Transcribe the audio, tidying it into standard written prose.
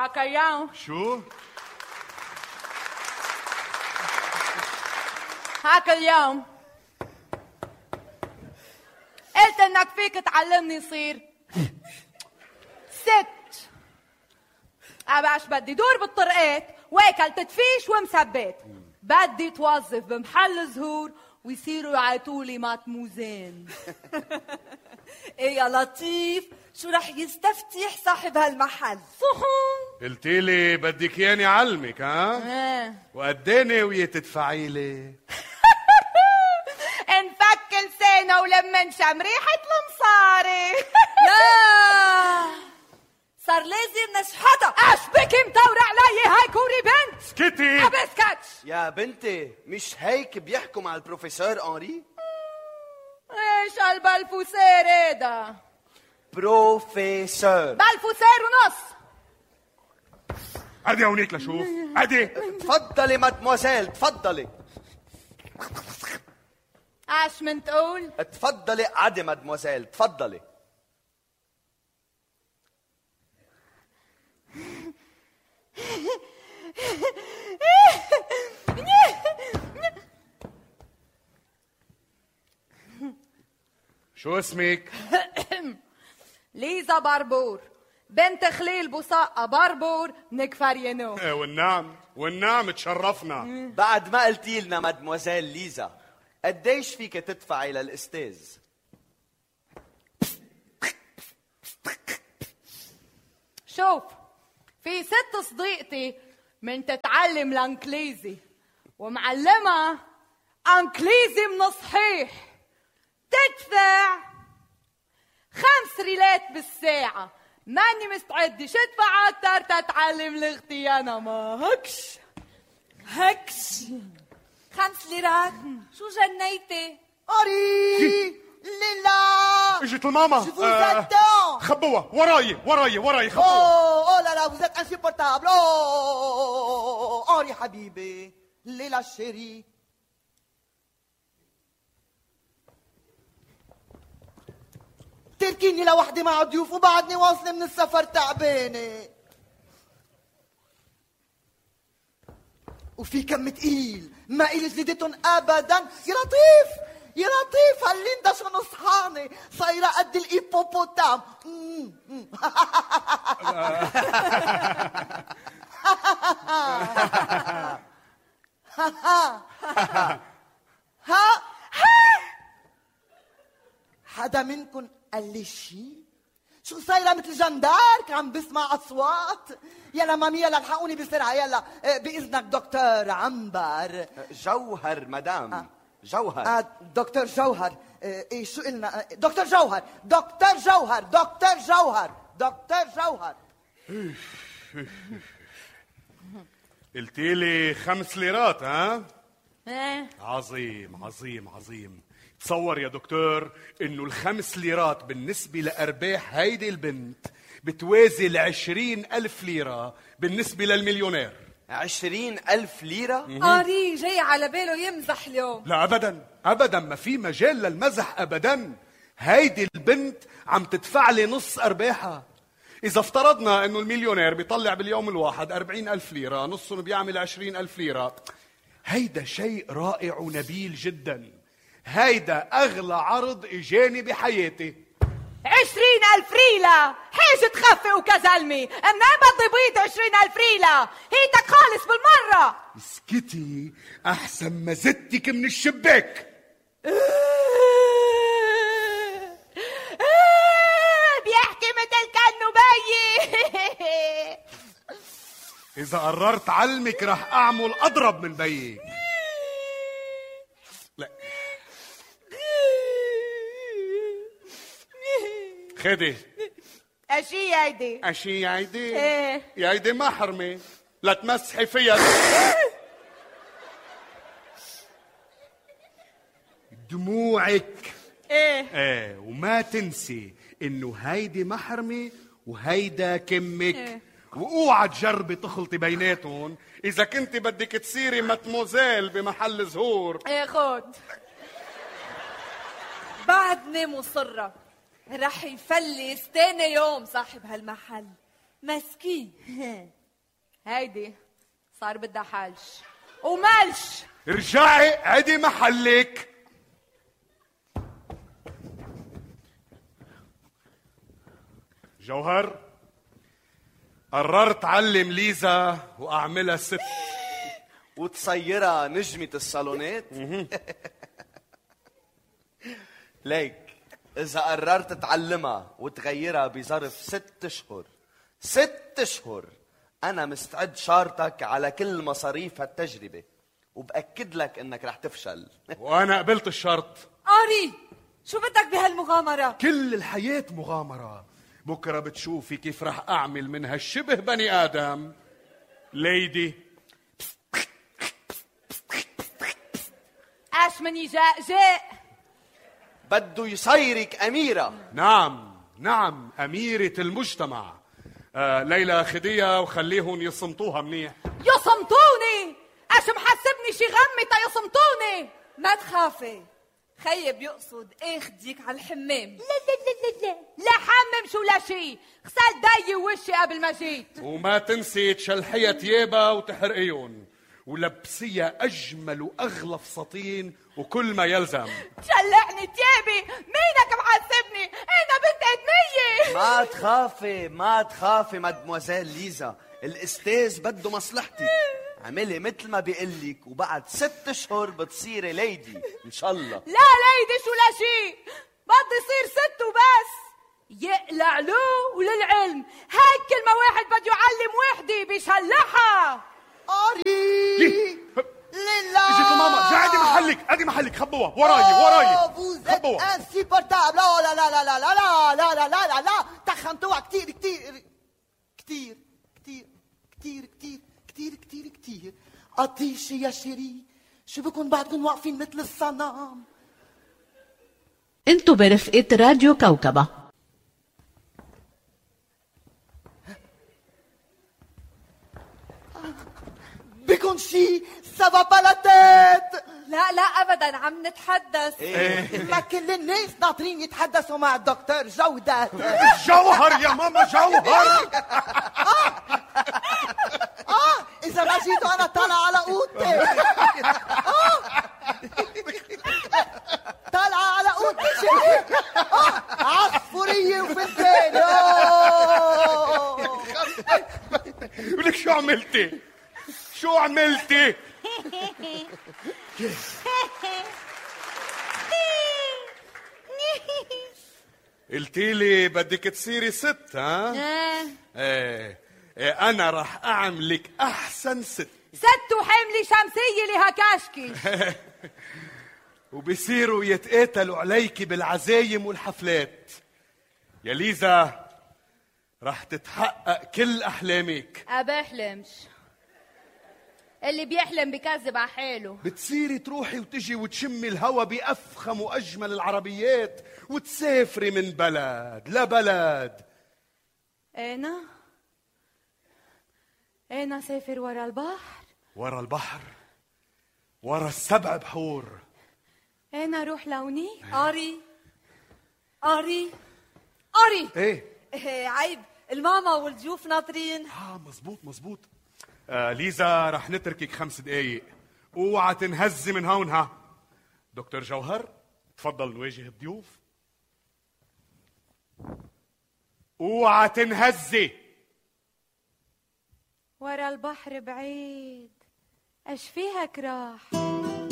هاك اليوم شو؟ هاك اليوم قلت انك فيك تعلمني صير ست. أباش بدي دور بالطرقات واكل تدفيش ومثبت. بدي توظف بمحل زهور ويصيروا يعيطولي ماتموزين. ايه يا لطيف، شو رح يستفتح صاحب هالمحل؟ صحون قلتيلي بدك ياني علمك ها؟ وقديني ويا تدفعي لي؟ انفك لسانه ولما نشم ريحة المصاري. لا صار لازم نشحطها. اشبك مدور علي هاي كوري بنت. اسكتي. ابسكتش يا بنتي، مش هيك بيحكوا مع البروفيسور أنري؟ ايش هالبلفوسير هيدا؟ بروفيسور بلفوسير ونص. عدي هونيك لشوف. عدي. تفضلي مادموزيل، تفضلي. اش من تقول؟ تفضلي عدي مادموزيل، تفضلي. شو اسمك؟ ليزا بربور بنت خليل بوصاقة بربور من كفرينو. والنعم تشرفنا. بعد ما قلتي لنا مادموزيل ليزا، قديش فيك تدفعي للأستاذ؟ شوف، في ست صديقتي من تتعلم الانكليزي ومعلمة انكليزي من صحيح، تدفع 5 ريالات بالساعة. ماني مستعدة ادفع اكتر تتعلم لغتي انا. ما هكش 5 ليرات؟ شو جنيتي؟ أري ليلا اجت الماما. Je vous attends. خبوها وراي خبوها. Oh là là, vous êtes insupportable. Oh, Henri حبيبي، ليلا chérie. تركيني لوحدي مع ضيوف وبعدني واصلة من السفر تعبانة. وفي كم تقيل ما إلي جلدتهم أبدا. يا لطيف يا لطيف، هالليندا شو نصحانة صايرة قد الإيبوبوتام. ها حدا منكم قال لي شي؟ شو صايرة مثل جندارك عم بسمع أصوات؟ يلا مامي يلا الحقوني بسرعة يلا. بإذنك دكتور عنبر. جوهر مدام. جوهر. دكتور جوهر. ايه شو قلنا؟ دكتور جوهر. قلتيلي 5 ليرات ها؟ ايه عظيم. تصور يا دكتور انه ال5 ليرات بالنسبة لأرباح هيدي البنت بتوازي 20,000 ليرة بالنسبة للمليونير. 20,000 ليرة؟ أنري جاي على باله يمزح اليوم. لا أبدا ما في مجال للمزح أبدا. هيدي البنت عم تدفع لي نص أرباحها. إذا افترضنا أنه المليونير بيطلع باليوم الواحد 40,000 ليرة، نصهم بيعمل 20,000 ليرة. هيدا شيء رائع ونبيل جدا. هيدا أغلى عرض إجاني بحياتي. 20,000 ريلة حيش تخفي وكزلمي. أنا بدي بيض 20,000 ريلة. هيتك خالص بالمرة. اسكتي أحسن ما زدتك من الشباك. بيحكي مثل كأنه بيي. إذا قررت علمك رح أعمل أضرب من بيي. لا خدي. أشي هيدي؟ ايه يا هيدي محرمة لا تمسحي فيها. دموعك. ايه وما تنسي انه هيدي محرمة وهيدا كمك. واوعى تجربي تخلطي بيناتهم اذا كنت بدك تصيري ماتموزيل بمحل زهور. ايه خد. بعدني مصرة رح يفلس تاني يوم صاحب هالمحل مسكين. هيدي صار بدها حلش وملش. ارجعي عدي محلك. جوهر، قررت علم ليزا واعملها ست وتصيرها نجمة الصالونات. ليك إذا قررت تعلمها وتغيرها بظرف 6 أشهر 6 أشهر أنا مستعد شارتك على كل مصاريف هالتجربة، وبأكد لك إنك رح تفشل. وانا قبلت الشرط. قاري شو بدك بهالمغامرة؟ كل الحياة مغامرة. بكرة بتشوفي كيف رح أعمل من هالشبه بني آدم ليدي. اش مني جاء بده يصيرك أميرة. نعم أميرة المجتمع. ليلى خديها وخليهم يصمتوها منيح. يصمتوني؟ اش محسبني شي غمي تا يصمتوني؟ ما تخافي، خيي بيقصد اخديك على الحمام. لا حمم شو لا شي، غسل داي ووشي قبل ما جيت. وما تنسي تشلحيها تيابها وتحرقيهم ولبسيها أجمل وأغلى فساتين وكل ما يلزم. تشلحني تيابي؟ مينك محسبني؟ أنا بنت أدمية. ما تخافي مادموزيل ليزا، الأستاذ بده مصلحتك. عملي مثل ما بيقلك وبعد 6 أشهر بتصيري ليدي إن شاء الله. لا ليدي شو لا شي، بدي يصير 6 وبس. يقلع له وللعلم هاي كلمة واحد بده يعلم وحدي بيشلحها. قاري لله اجت ماما، جا عادي محلك خبوها وراي. خبوها انسيبورتابل. لا لا لا لا لا لا لا لا لا لا لا تخنتوها كتير كتير كتير كتير كتير كتير كتير كتير كتير. قطيشي يا شيري، شو بكون بعدكم واقفين مثل الصنم؟ انتو برفقة راديو كوكبة. بكون شي سافا بالاتيت. لا ابدا عم نتحدث. ما كل الناس ناطرين يتحدثوا مع الدكتور جودة. جوهر يا ماما جوهر. إذا ما جيتوا أنا طالع على أوضتي. طالعة على أوضتي شيء. عصفورية وفلتين. ولك شو عملتي؟ قلتيلي بدك تصيري ست، ها؟ ايه انا رح اعملك احسن ست. ست وحملي شمسية لها كاشكي. وبصيروا يتقاتلوا عليكي بالعزايم والحفلات. يا ليزا رح تتحقق كل احلامك. أبحلمش، اللي بيحلم بكذب على حاله. بتصيري تروحي وتجي وتشمي الهوا بأفخم وأجمل العربيات وتسافري من بلد لبلد. أنا سافر ورا البحر. ورا البحر، ورا ال7 بحور. أنا روح لوني. قاري ايه عيب، الماما والضيوف ناطرين. مزبوط. ليزا رح نتركك 5 دقايق، اوعى تنهزي من هونها. دكتور جوهر تفضل نواجه الضيوف. اوعى تنهزي. ورا البحر بعيد، اش فيها كراح.